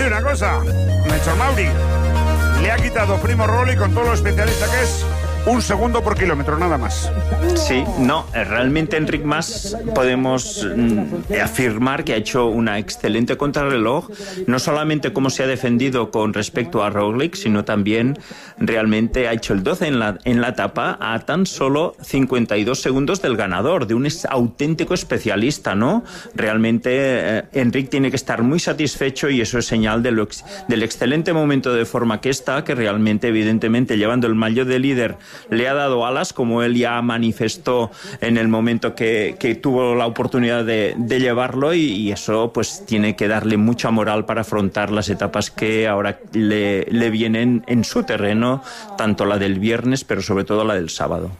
una cosa, Melchor Mauri, le ha quitado Primo Roglic con todo lo especialista que es 1 segundo por kilómetro, nada más. Sí, no, realmente Enric Mas podemos afirmar que ha hecho una excelente contrarreloj, no solamente cómo se ha defendido con respecto a Roglic, sino también realmente ha hecho el 12 en la etapa a tan solo 52 segundos del ganador, de un auténtico especialista, ¿no? Realmente Enric tiene que estar muy satisfecho y eso es señal del excelente momento de forma que está, que realmente, evidentemente, llevando el maillot de líder le ha dado alas, como él ya manifestó en el momento que tuvo la oportunidad de llevarlo, y eso pues tiene que darle mucha moral para afrontar las etapas que ahora le vienen en su terreno, tanto la del viernes, pero sobre todo la del sábado.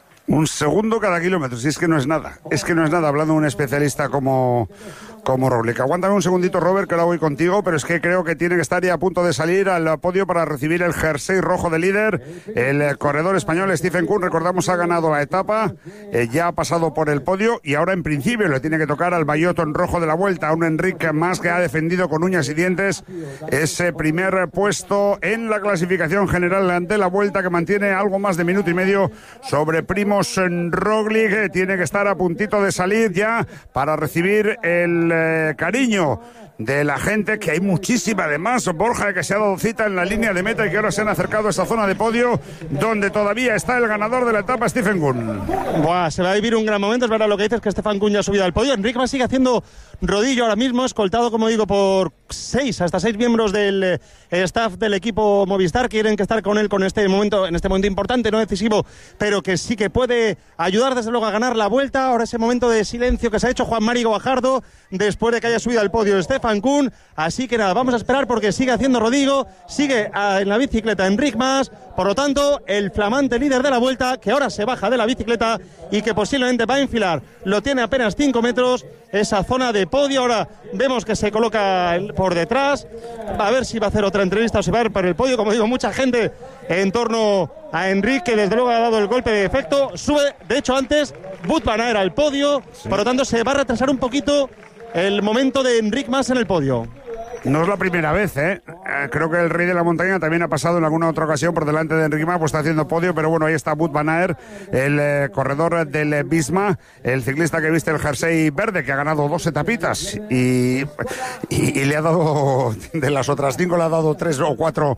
1 segundo cada kilómetro, si es que no es nada, hablando de un especialista como Roglic. Aguántame un segundito, Robert, que ahora voy contigo, pero es que creo que tiene que estar ya a punto de salir al podio para recibir el jersey rojo de líder. El corredor español Stephen Kuhn, recordamos, ha ganado la etapa, ya ha pasado por el podio y ahora en principio le tiene que tocar al maillot rojo de la Vuelta, a un Enric Mas que ha defendido con uñas y dientes ese primer puesto en la clasificación general ante la Vuelta, que mantiene algo más de minuto y medio sobre Primož Roglic. Tiene que estar a puntito de salir ya para recibir el cariño de la gente, que hay muchísima además, Borja, que se ha dado cita en la línea de meta y que ahora se han acercado a esa zona de podio donde todavía está el ganador de la etapa, Stephen Kuhn. Buah, se va a vivir un gran momento, es verdad lo que dices, que Stephen Kuhn ya ha subido al podio. Enric Mas sigue haciendo rodillo ahora mismo, escoltado, como digo, por hasta seis miembros del staff del equipo Movistar, que quieren que estar con él en este momento importante, no decisivo, pero que sí que puede ayudar desde luego a ganar la Vuelta. Ahora ese momento de silencio que se ha hecho Juan Mari Guajardo después de que haya subido al podio Stephen Kuhn. Así que nada, vamos a esperar porque sigue haciendo rodillo, sigue en la bicicleta Enric Mas, por lo tanto el flamante líder de la Vuelta, que ahora se baja de la bicicleta y que posiblemente va a enfilar, lo tiene apenas 5 metros, esa zona de podio. Ahora vemos que se coloca por detrás, a ver si va a hacer otra entrevista o se va a ir por el podio. Como digo, mucha gente en torno a Enric, que desde luego ha dado el golpe de efecto, sube, de hecho antes Wout van Aert al podio, sí. Por lo tanto se va a retrasar un poquito el momento de Enric Mas en el podio. No es la primera vez, creo que el Rey de la Montaña también ha pasado en alguna otra ocasión por delante de Enric Mas, pues está haciendo podio, pero bueno, ahí está Wout van Aert, el corredor del Visma, el ciclista que viste el jersey verde, que ha ganado 2 etapitas y le ha dado, de las otras 5 le ha dado 3 o 4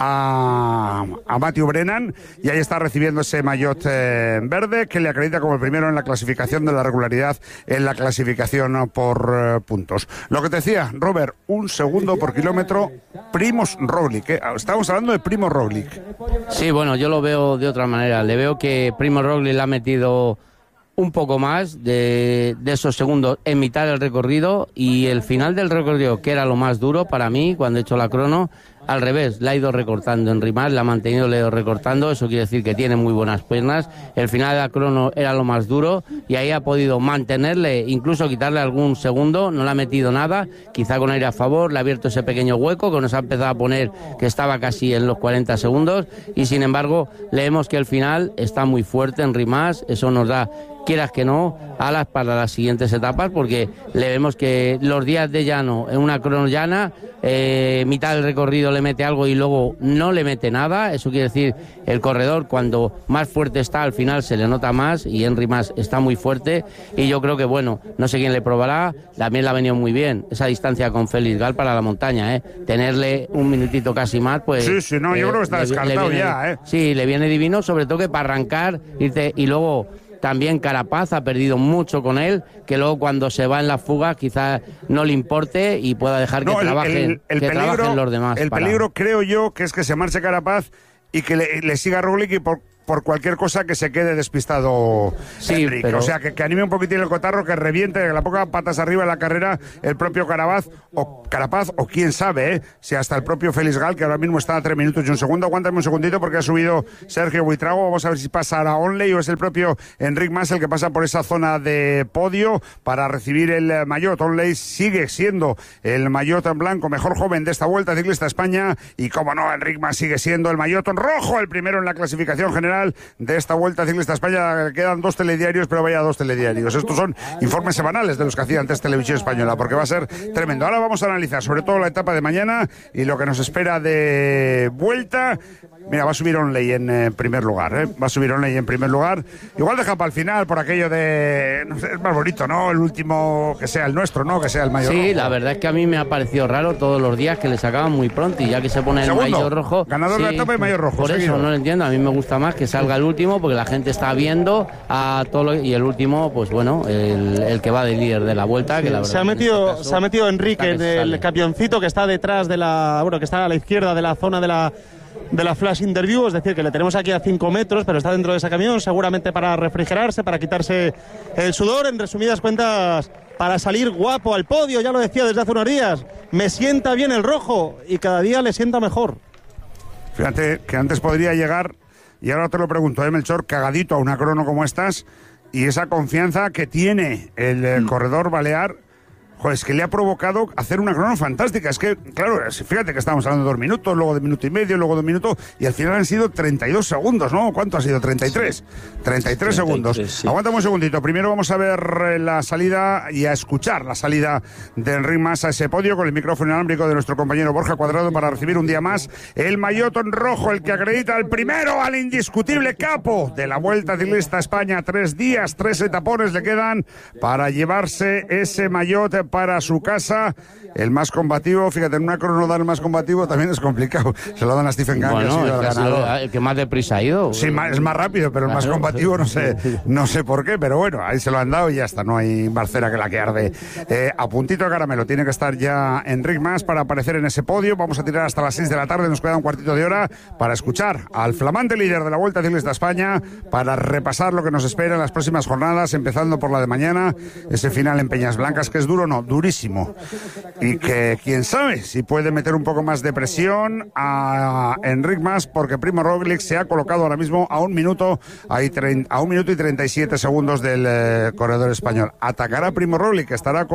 a Matthew Brennan, y ahí está recibiendo ese maillot verde que le acredita como el primero en la clasificación de la regularidad, en la clasificación por puntos. Lo que te decía, Robert, 1 segundo por kilómetro, Primož Roglic, estamos hablando de Primož Roglic. Sí, bueno, yo lo veo de otra manera. Le veo que Primož Roglic le ha metido un poco más de esos segundos en mitad del recorrido, y el final del recorrido, que era lo más duro para mí cuando he hecho la crono, al revés, la ha ido recortando. Enric Mas la ha mantenido, le ha ido recortando. Eso quiere decir que tiene muy buenas piernas. El final de la crono era lo más duro y ahí ha podido mantenerle, incluso quitarle algún segundo. No le ha metido nada, quizá con aire a favor, le ha abierto ese pequeño hueco que nos ha empezado a poner, que estaba casi en los 40 segundos, y sin embargo leemos que el final está muy fuerte Enric Mas. Eso nos da, quieras que no, alas para las siguientes etapas, porque le vemos que los días de llano, en una crono llana, mitad del recorrido le mete algo y luego no le mete nada. Eso quiere decir, el corredor cuando más fuerte está, al final se le nota más, y Enric Mas está muy fuerte, y yo creo que, bueno, no sé quién le probará, también le ha venido muy bien esa distancia con Félix Gal para la montaña, tenerle un minutito casi más, pues... Sí, no, yo creo que está descartado ya, Sí, le viene divino, sobre todo que para arrancar, irte, y luego... También Carapaz ha perdido mucho con él, que luego cuando se va en la fuga quizás no le importe y pueda dejar que trabajen los demás. El peligro, creo yo, que es que se marche Carapaz y que le siga Roglic, y por cualquier cosa que se quede despistado, sí, Enric. Pero... O sea, que anime un poquitín el cotarro, que reviente, que la ponga patas arriba en la carrera el propio Carapaz, o quién sabe, si hasta el propio Félix Gal, que ahora mismo está a 3 minutos y un segundo. Aguántame un segundito porque ha subido Sergio Buitrago. Vamos a ver si pasa a Onley o es el propio Enric Mas el que pasa por esa zona de podio para recibir el maillot. Onley sigue siendo el maillot en blanco mejor joven de esta Vuelta Ciclista a España, y como no, Enric Mas sigue siendo el maillot en rojo, el primero en la clasificación general general de esta Vuelta Ciclista a España. Quedan 2 telediarios, pero vaya 2 telediarios. Estos son informes semanales de los que hacía antes Televisión Española, porque va a ser tremendo. Ahora vamos a analizar sobre todo la etapa de mañana y lo que nos espera de Vuelta. Mira, va a subir Onley en primer lugar, ¿eh? Va a subir Onley en primer lugar. Igual deja para el final por aquello de... No sé, es más bonito, ¿no? El último que sea el nuestro, ¿no? Que sea el mayor rojo. Sí, la verdad es que a mí me ha parecido raro todos los días que le sacaban muy pronto y ya que se pone el Segundo, maillot rojo... ganador de la etapa y maillot rojo. Por seguido. eso no lo entiendo, a mí me gusta más que salga el último porque la gente está viendo a todo y el último, pues bueno, el que va de líder de la Vuelta. Que la verdad, se ha metido Enrique en el camioncito que está detrás de la... Bueno, que está a la izquierda de la zona de la flash interview, es decir, que le tenemos aquí a 5 metros, pero está dentro de ese camión, seguramente para refrigerarse, para quitarse el sudor. En resumidas cuentas, para salir guapo al podio, ya lo decía desde hace unos días, me sienta bien el rojo y cada día le sienta mejor. Fíjate que antes podría llegar, y ahora te lo pregunto, Melchor, cagadito a una crono como estas, y esa confianza que tiene el corredor balear. Joder, es que le ha provocado hacer una crono fantástica. Es que, claro, fíjate que estamos hablando de 2 minutos, luego de minuto y medio, luego de 1 minuto, y al final han sido 32 segundos, ¿no? ¿Cuánto ha sido? 33. 33 segundos. Sí. Aguántame un segundito. Primero vamos a ver la salida y a escuchar la salida de Enric Mas a ese podio con el micrófono inalámbrico de nuestro compañero Borja Cuadrado para recibir un día más el maillot rojo, el que acredita al primero, al indiscutible capo de la Vuelta Ciclista a España. 3 días, 3 etapones le quedan para llevarse ese maillot para su casa. El más combativo, fíjate, en una crono dar el más combativo también es complicado. Se lo dan a Stephen Gunn, bueno, que ha sido el que más deprisa ha ido. Sí, es más rápido, pero el más combativo no sé por qué, pero bueno, ahí se lo han dado y ya está, no hay barcera que la que arde. A puntito de caramelo, tiene que estar ya Enric Mas para aparecer en ese podio. Vamos a tirar hasta las 6 de la tarde, nos queda un cuartito de hora para escuchar al flamante líder de la Vuelta Ciclista a España, para repasar lo que nos espera en las próximas jornadas, empezando por la de mañana, ese final en Peñas Blancas, que es duro, no, durísimo. Y que, quién sabe, si puede meter un poco más de presión a Enric Mas, porque Primo Roglic se ha colocado ahora mismo a 1 minuto, a 1 minuto y 37 segundos del corredor español. ¿Atacará Primo Roglic? ¿Estará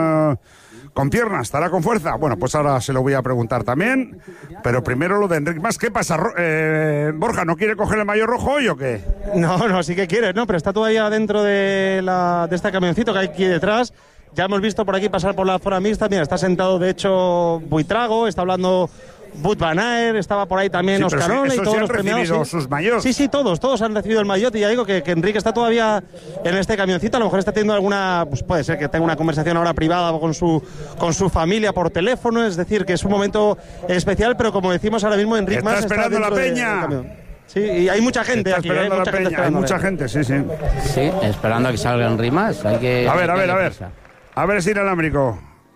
con piernas? ¿Estará con fuerza? Bueno, pues ahora se lo voy a preguntar también, pero primero lo de Enric Mas. ¿Qué pasa? Borja, ¿no quiere coger el maillot rojo hoy o qué? No, sí que quiere, ¿no? Pero está todavía dentro de este camioncito que hay aquí detrás. Ya hemos visto por aquí pasar por la zona mixta. Mira, está sentado de hecho Buitrago, está hablando Wout van Aert, estaba por ahí también Oscarone y todos los premiados. Sus maillots. Sí, todos han recibido el maillot, y ya digo que Enrique está todavía en este camioncito. A lo mejor está teniendo alguna, pues puede ser que tenga una conversación ahora privada con su familia por teléfono, es decir, que es un momento especial, pero como decimos ahora mismo, Enric Mas está esperando la peña. Sí, y hay mucha gente aquí, hay mucha gente, sí. Sí, esperando a que salga Enric Mas. A ver. A ver si inalámbrico.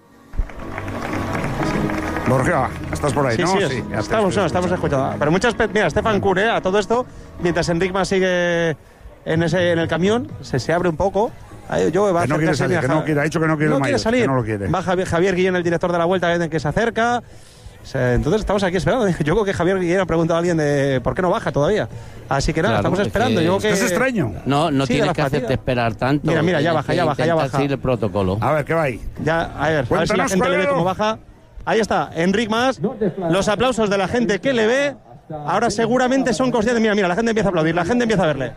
Borja, estás por ahí, ¿no? Sí, estamos escuchando. Pero mira, Stefan Kuhn, a todo esto, mientras Enric Mas sigue en el camión, se abre un poco. Que no quiere salir, ha dicho que no quiere el maillot, salir. Que no lo quiere. Va Javier Guillén, el director de la Vuelta, que se acerca. Entonces estamos aquí esperando. Yo creo que Javier Guillén ha preguntado a alguien de por qué no baja todavía. Así que nada, estamos esperando. Es extraño. No tienes que hacerte esperar tanto. Mira, ya baja. Seguir el protocolo. A ver, ¿qué va ahí? A ver si la gente le ve cómo baja. Ahí está, Enric Mas. Los aplausos de la gente que le ve. Ahora seguramente son conscientes. Mira, la gente empieza a aplaudir, la gente empieza a verle.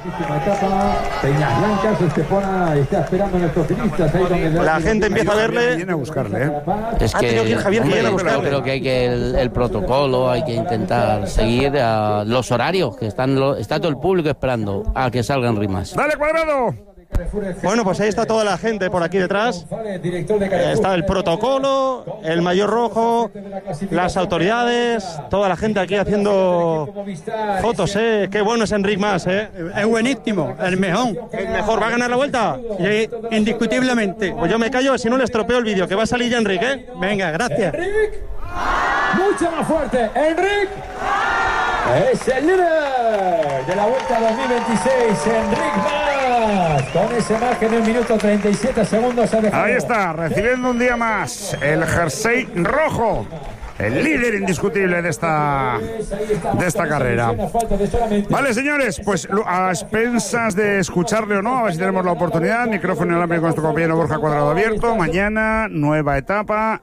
Peñas Blancas, Estepona está esperando a nuestros ciclistas. La gente empieza a verle. Viene a buscarle, Es que Javier a buscarle. Yo creo que hay que el protocolo, hay que intentar seguir los horarios, que está todo el público esperando a que salga Enric Mas. ¡Dale, Cuadrado! Bueno, pues ahí está toda la gente por aquí detrás. Está el protocolo, el maillot rojo, las autoridades, toda la gente aquí haciendo fotos, Qué bueno es Enric Mas, Es buenísimo, el mejor. ¿El mejor va a ganar la Vuelta? Sí, indiscutiblemente. Pues yo me callo, si no le estropeo el vídeo, que va a salir ya Enric, Venga, gracias. Enric, mucho más fuerte. Enric es el líder de la Vuelta 2026, Enric Mas. Con ese margen de 1 minuto 37 segundos ha dejado. Ahí está, recibiendo un día más el jersey rojo, el líder indiscutible de esta carrera. Vale, señores, pues a expensas de escucharle o no, a ver si tenemos la oportunidad. Micrófono inalámbrico con nuestro compañero Borja Cuadrado abierto. Mañana, nueva etapa,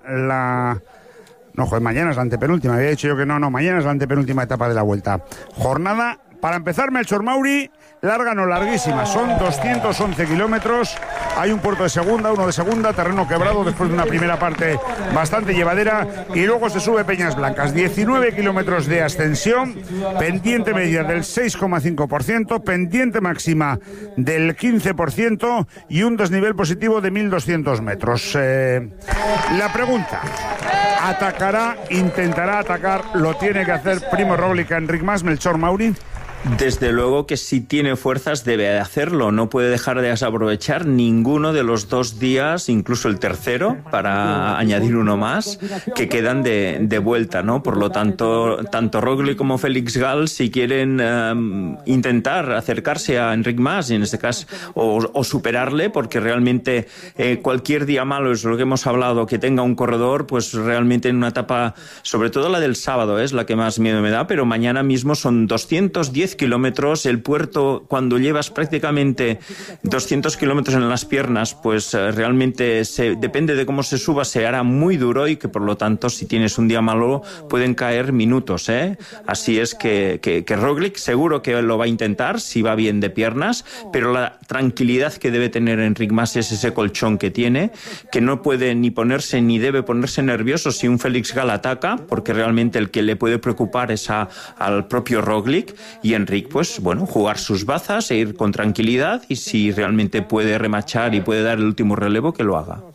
mañana es la antepenúltima. Había dicho yo que no, mañana es la antepenúltima etapa de la Vuelta. Jornada para empezar, Melchor Mauri, larga no larguísima, son 211 kilómetros, hay un puerto de segunda, uno de segunda, terreno quebrado después de una primera parte bastante llevadera, y luego se sube Peñas Blancas, 19 kilómetros de ascensión, pendiente media del 6,5%, pendiente máxima del 15% y un desnivel positivo de 1.200 metros. La pregunta: ¿atacará, intentará atacar, lo tiene que hacer Primo Roglic a Enric Mas, Melchor Mauri? Desde luego que si tiene fuerzas debe de hacerlo, no puede dejar de desaprovechar ninguno de los 2 días, incluso el tercero, para añadir uno más, que quedan de vuelta, ¿no? Por lo tanto, tanto Roglic como Félix Gall, si quieren intentar acercarse a Enric Mas, en este caso, o superarle, porque realmente cualquier día malo, es lo que hemos hablado, que tenga un corredor, pues realmente en una etapa, sobre todo la del sábado, es la que más miedo me da, pero mañana mismo son 210 kilómetros, el puerto, cuando llevas prácticamente 200 kilómetros en las piernas, pues realmente depende de cómo se suba, se hará muy duro, y que por lo tanto, si tienes un día malo, pueden caer minutos, ¿eh? Así es que Roglic seguro que lo va a intentar, si va bien de piernas, pero la tranquilidad que debe tener Enric Mas es ese colchón que tiene, que no puede ni ponerse ni debe ponerse nervioso si un Félix Gall ataca, porque realmente el que le puede preocupar es al propio Roglic, y Enric, pues bueno, jugar sus bazas e ir con tranquilidad, y si realmente puede remachar y puede dar el último relevo, que lo haga.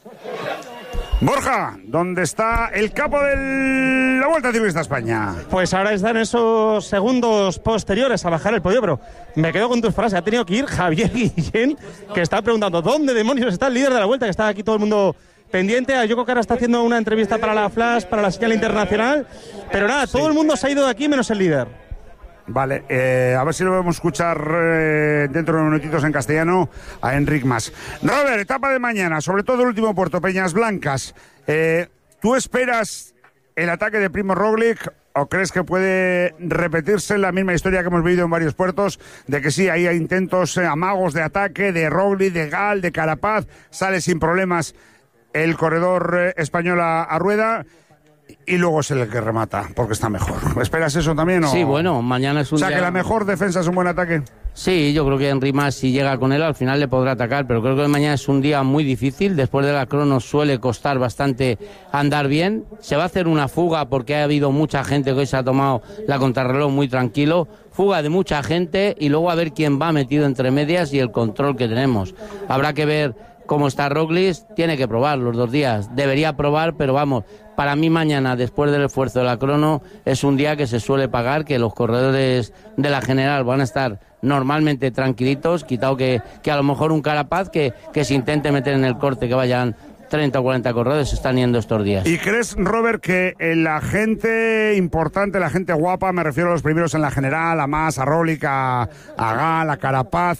Borja, ¿dónde está el capo de la Vuelta Ciclista a España? Pues ahora están esos segundos posteriores a bajar el podio, pero me quedo con tus frases. Ha tenido que ir Javier Guillén, que está preguntando ¿dónde demonios está el líder de la Vuelta? Que está aquí todo el mundo pendiente. A Yoko, que ahora está haciendo una entrevista para la Flash, para la señal internacional, pero nada, todo el mundo se ha ido de aquí menos el líder. Vale, a ver si lo podemos escuchar dentro de unos minutitos en castellano a Enric Mas. Robert, etapa de mañana, sobre todo el último puerto, Peñas Blancas. ¿Tú esperas el ataque de Primo Roglic o crees que puede repetirse la misma historia que hemos vivido en varios puertos, de que sí, hay intentos, amagos de ataque de Roglic, de Gall, de Carapaz, sale sin problemas el corredor español a rueda, y luego es el que remata, porque está mejor? ¿Esperas eso también? Sí, bueno, mañana es un día... O sea, que la mejor defensa es un buen ataque. Sí, yo creo que Enric Mas, si llega con él, al final le podrá atacar, pero creo que mañana es un día muy difícil. Después de la crono suele costar bastante andar bien. Se va a hacer una fuga porque ha habido mucha gente que hoy se ha tomado la contrarreloj muy tranquilo. Fuga de mucha gente, y luego a ver quién va metido entre medias y el control que tenemos. Habrá que ver cómo está Roglic, tiene que probar los 2 días. Debería probar, pero vamos, para mí mañana, después del esfuerzo de la crono, es un día que se suele pagar, que los corredores de la general van a estar normalmente tranquilitos, quitado que a lo mejor un Carapaz que se intente meter en el corte, que vayan 30 o 40 corredores, se están yendo estos días. ¿Y crees, Robert, que la gente importante, la gente guapa, me refiero a los primeros en la general, a Mas, a Roglic, a Gall, a Carapaz,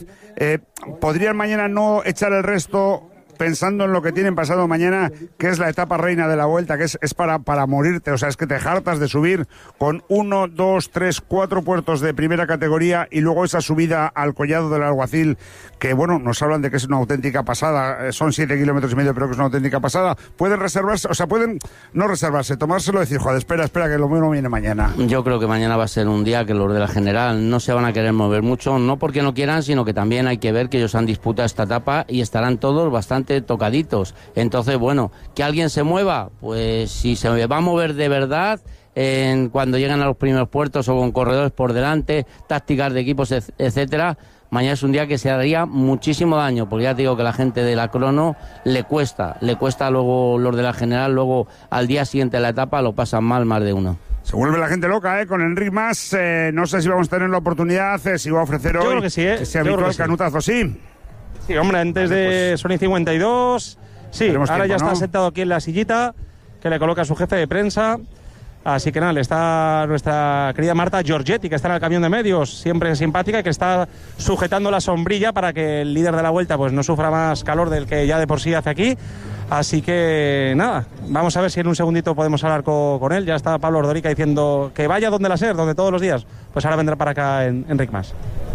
podrían mañana no echar el resto pensando en lo que tienen pasado mañana, que es la etapa reina de la Vuelta, que es para morirte? O sea, es que te hartas de subir con 1, 2, 3, 4 puertos de primera categoría, y luego esa subida al Collado del Alguacil, que bueno, nos hablan de que es una auténtica pasada, son 7,5 kilómetros, pero que es una auténtica pasada. Pueden reservarse, o sea, pueden no reservarse, tomárselo y decir, joder, espera, que lo mío no viene mañana. Yo creo que mañana va a ser un día que los de la general no se van a querer mover mucho, no porque no quieran, sino que también hay que ver que ellos han disputado esta etapa y estarán todos bastante tocaditos. Entonces, bueno, que alguien se mueva, pues si se va a mover de verdad, cuando llegan a los primeros puertos o con corredores por delante, tácticas de equipos, etcétera, mañana es un día que se haría muchísimo daño, porque ya te digo que la gente de la crono le cuesta luego los de la general, luego al día siguiente de la etapa lo pasan mal más de uno. Se vuelve la gente loca, con Enric Mas. No sé si vamos a tener la oportunidad, si va a ofrecer hoy. Yo creo que sí, que sea habitual canutazo, ¿sí? Sí, hombre, antes de Sony 52. Sí, tenemos ahora tiempo, ya ¿no? está sentado aquí en la sillita que le coloca su jefe de prensa. Así que nada, le está nuestra querida Marta Giorgetti, que está en el camión de medios, siempre simpática, y que está sujetando la sombrilla para que el líder de la Vuelta pues no sufra más calor del que ya de por sí hace aquí. Así que nada, vamos a ver si en un segundito podemos hablar con él. Ya está Pablo Ordorica diciendo que vaya donde la SER, donde todos los días. Pues ahora vendrá para acá Enric Mas.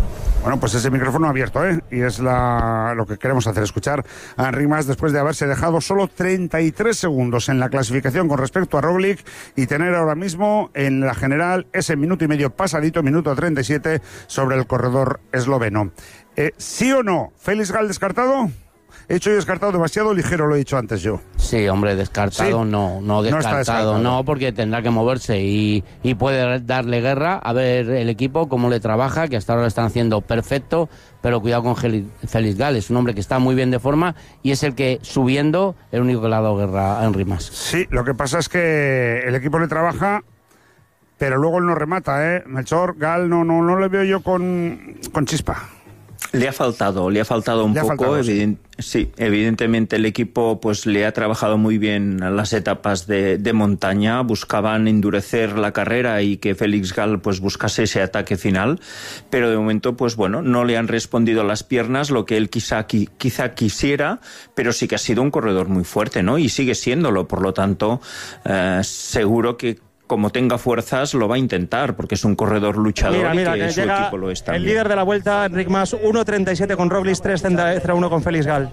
Bueno, pues ese micrófono abierto, ¿eh? Y es lo que queremos hacer, escuchar a Enric Mas después de haberse dejado solo 33 segundos en la clasificación con respecto a Roglic y tener ahora mismo en la general ese minuto y medio pasadito, minuto 37, sobre el corredor esloveno. ¿Sí o no? ¿Félix Gal descartado? He hecho yo descartado demasiado ligero, lo he dicho antes yo. Sí, hombre, descartado ¿Sí? no descartado, no, porque tendrá que moverse y puede darle guerra a ver el equipo cómo le trabaja, que hasta ahora lo están haciendo perfecto, pero cuidado con Félix Gal, es un hombre que está muy bien de forma y es el que, subiendo, el único que le ha dado guerra a Enric Mas. Sí, lo que pasa es que el equipo le trabaja, pero luego él no remata, ¿eh? Melchor, Gal no le veo yo con chispa. Le ha faltado un poco. Sí, evidentemente el equipo pues le ha trabajado muy bien las etapas de montaña, buscaban endurecer la carrera y que Félix Gal pues buscase ese ataque final, pero de momento pues bueno, no le han respondido las piernas, lo que él quizá quisiera, pero sí que ha sido un corredor muy fuerte, ¿no? Y sigue siéndolo, por lo tanto, seguro que como tenga fuerzas lo va a intentar, porque es un corredor luchador. Mira, y que su llega equipo lo está. El líder de la vuelta, Enric Mas, 1.37 con Roglic, 3.01 con Félix Gal.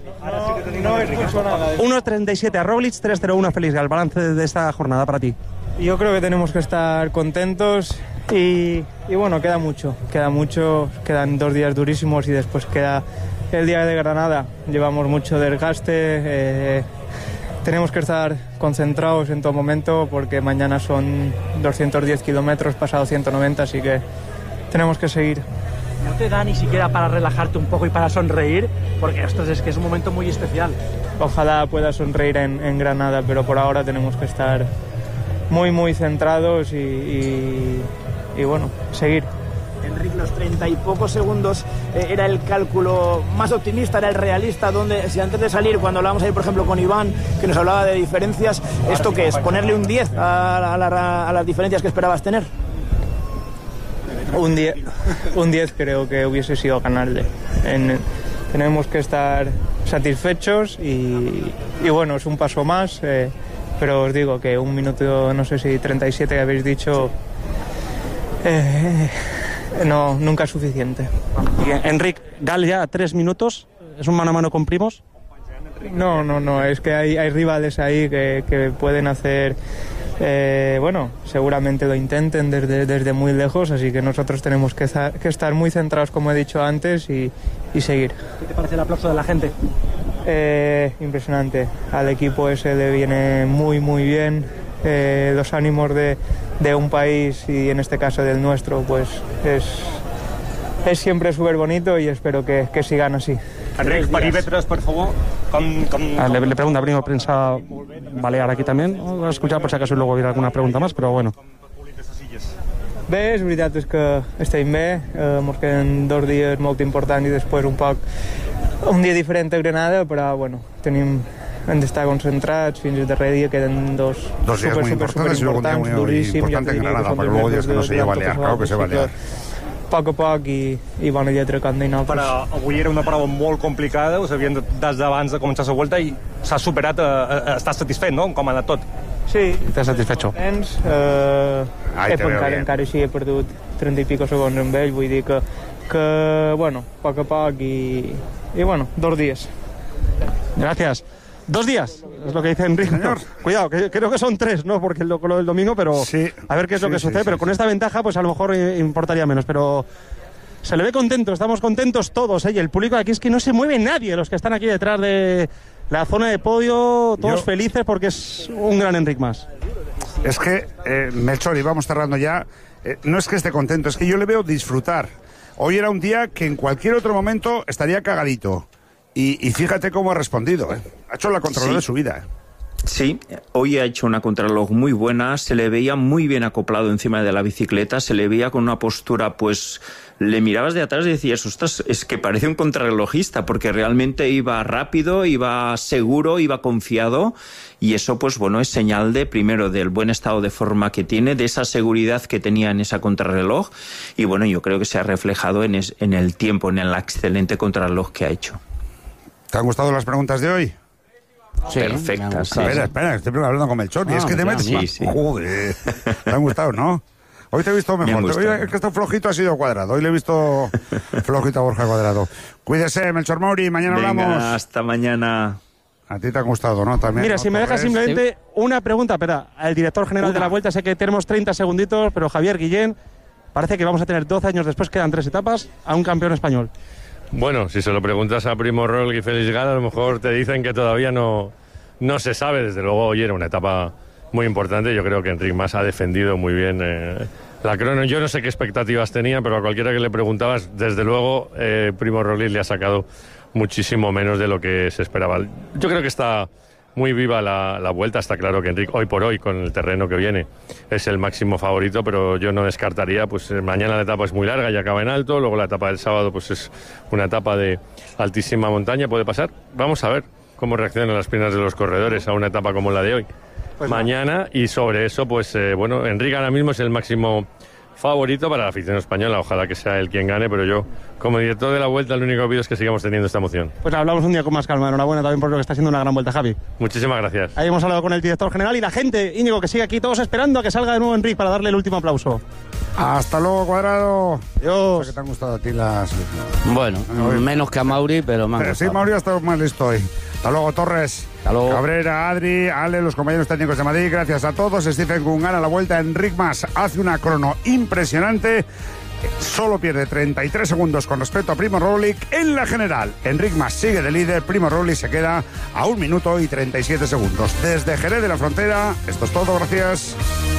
1.37 a Roglic, 3.01 a Félix Gal. Balance de esta jornada para ti. Yo creo que tenemos que estar contentos y bueno, queda mucho, quedan 2 días durísimos y después queda el día de Granada. Llevamos mucho desgaste, tenemos que estar concentrados en todo momento porque mañana son 210 kilómetros, pasado 190, así que tenemos que seguir. ¿No te da ni siquiera para relajarte un poco y para sonreír? Porque esto es que es un momento muy especial. Ojalá pueda sonreír en Granada, pero por ahora tenemos que estar muy centrados y bueno, seguir. Enric, los 30 y pocos segundos era el cálculo más optimista, era el realista, donde si antes de salir, cuando hablábamos ahí por ejemplo con Iván, que nos hablaba de diferencias, ¿esto qué es? ¿Ponerle un 10 a las diferencias que esperabas tener? Un 10 creo que hubiese sido ganarle. Tenemos que estar satisfechos y bueno, es un paso más, pero os digo que un minuto, no sé si 37 que habéis dicho, no, nunca es suficiente. Enric, Gal ya 3 minutos, ¿es un mano a mano con Primoz? No, es que hay rivales ahí que pueden hacer, bueno, seguramente lo intenten desde muy lejos, así que nosotros tenemos que estar muy centrados, como he dicho antes, y seguir. ¿Qué te parece el aplauso de la gente? Impresionante, al equipo ese le viene muy bien. Los ánimos de un país y en este caso del nuestro pues es siempre súper bonito y espero que sigan así. Enric, perímetres, por favor. Le pregunta Primo Prensa Balear aquí también. Voy a escuchar por si acaso luego hubiera alguna pregunta más, pero bueno. Bé, és veritat és que estem bé, ens queden 2 dies molt importants i després un dia diferent a Granada, però bueno, hem d'estar concentrats, fins al darrer dia queden dos días muy importantes y luego un día muy importante en Granada, para que luego digas que no se lleva a Balear, claro que se va a Balear. A poc i bona lletra com deia nosaltres. Però avui era una prova molt complicada, ho sabien des d'abans de començar la volta i s'ha superat, estàs satisfet, no?, com ha anat tot. Sí. Estàs satisfecho? Encara així he perdut 30 i pico segons amb ell, vull dir que bueno, a poc i bueno, 2 dies. Gracias. 2 días, es lo que dice Enric. Señor. Cuidado, que creo que son 3, ¿no? Porque lo del domingo, pero sí, a ver qué es lo que sucede. Pero con esta ventaja, pues a lo mejor importaría menos. Pero se le ve contento, estamos contentos todos, ¿eh? Y el público aquí es que no se mueve nadie, los que están aquí detrás de la zona de podio, todos felices porque es un gran Enric Mas. Es que, Melchor, y vamos cerrando ya, no es que esté contento, es que yo le veo disfrutar. Hoy era un día que en cualquier otro momento estaría cagadito. Y fíjate cómo ha respondido, ¿eh? Ha hecho la contrarreloj de su vida, ¿eh? Sí, hoy ha hecho una contrarreloj muy buena, se le veía muy bien acoplado encima de la bicicleta, se le veía con una postura, pues le mirabas de atrás y decías, ostras, es que parece un contrarrelojista, porque realmente iba rápido, iba seguro, iba confiado, y eso, pues bueno, es señal de, primero, del buen estado de forma que tiene, de esa seguridad que tenía en esa contrarreloj, y bueno, yo creo que se ha reflejado en el tiempo, en la excelente contrarreloj que ha hecho. ¿Te han gustado las preguntas de hoy? Sí, perfectas. Espera, estoy hablando con Melchor. Y es que te metes... Sí. Joder, te han gustado, ¿no? Hoy te he visto mejor. Hoy es que está flojito, ha sido Cuadrado. Hoy le he visto flojito a Borja Cuadrado. Cuídese, Melchor Mauri, mañana hablamos. Hasta mañana. A ti te ha gustado, ¿no? También. Mira, ¿no? si me dejas simplemente una pregunta, espera, al director general de la Vuelta, sé que tenemos 30 segunditos, pero Javier Guillén, parece que vamos a tener 12 años después, quedan 3 etapas, a un campeón español. Bueno, si se lo preguntas a Primo Roglic y Félix Gall, a lo mejor te dicen que todavía no se sabe. Desde luego, hoy era una etapa muy importante. Yo creo que Enric Mas ha defendido muy bien la crono. Yo no sé qué expectativas tenía, pero a cualquiera que le preguntabas, desde luego, Primo Roglic le ha sacado muchísimo menos de lo que se esperaba. Yo creo que está muy viva la Vuelta. Está claro que Enric, hoy por hoy, con el terreno que viene, es el máximo favorito, pero yo no descartaría, pues mañana la etapa es muy larga y acaba en alto, luego la etapa del sábado pues es una etapa de altísima montaña, puede pasar. Vamos a ver cómo reaccionan las piernas de los corredores a una etapa como la de hoy. Pues mañana, y sobre eso, pues bueno, Enric ahora mismo es el máximo favorito para la afición española. Ojalá que sea él quien gane, pero yo, como director de la Vuelta, lo único que pido es que sigamos teniendo esta emoción. Pues hablamos un día con más calma. Enhorabuena también por lo que está siendo una gran Vuelta, Javi. Muchísimas gracias. Ahí hemos hablado con el director general y la gente, Íñigo, que sigue aquí todos esperando a que salga de nuevo Enric para darle el último aplauso. Hasta luego, Cuadrado. Adiós. O sea, que te han gustado a ti las... Bueno, menos que a Mauri, pero más. Sí, Mauri ha estado más listo hoy. Hasta luego, Torres. Hasta luego. Cabrera, Adri, Ale, los compañeros técnicos de Madrid. Gracias a todos. Stephen Kung gana la Vuelta. Enric Mas hace una crono impresionante. Solo pierde 33 segundos con respecto a Primo Roglic en la general. Enric Mas sigue de líder. Primo Roglic se queda a 1 minuto y 37 segundos. Desde Jerez de la Frontera, esto es todo. Gracias.